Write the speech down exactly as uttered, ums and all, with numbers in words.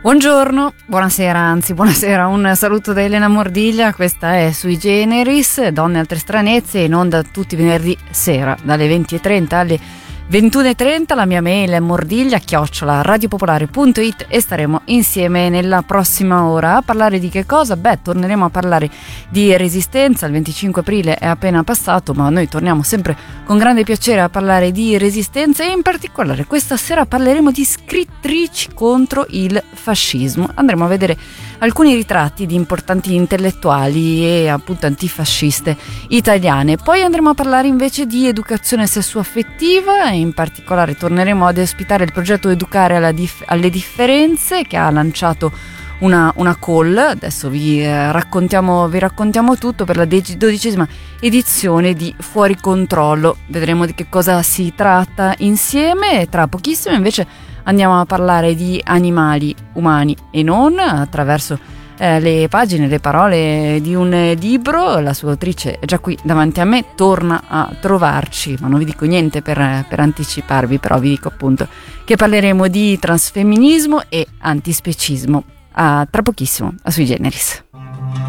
Buongiorno, buonasera, anzi buonasera, un saluto da Elena Mordiglia, questa è Sui Generis, Donne e altre stranezze, in onda tutti i venerdì sera dalle venti e trenta alle ventuno e trenta. La mia mail è mordiglia chiocciola radiopopolare punto it e staremo insieme nella prossima ora a parlare di che cosa? Beh, torneremo a parlare di resistenza. Il venticinque aprile è appena passato, ma noi torniamo sempre con grande piacere a parlare di resistenza e in particolare questa sera parleremo di scrittrici contro il fascismo. Andremo a vedere alcuni ritratti di importanti intellettuali e appunto antifasciste italiane. Poi andremo a parlare invece di educazione sessuaffettiva e in particolare torneremo ad ospitare il progetto Educare alla dif- alle differenze, che ha lanciato una, una call. Adesso vi, eh, raccontiamo, vi raccontiamo tutto per la dodicesima edizione di Fuori Controllo. Vedremo di che cosa si tratta insieme e tra pochissimo invece andiamo a parlare di animali umani e non attraverso eh, le pagine, le parole di un libro. La sua autrice è già qui davanti a me, torna a trovarci, ma non vi dico niente per, per anticiparvi, però vi dico appunto che parleremo di transfemminismo e antispecismo. A tra pochissimo a Sui Generis.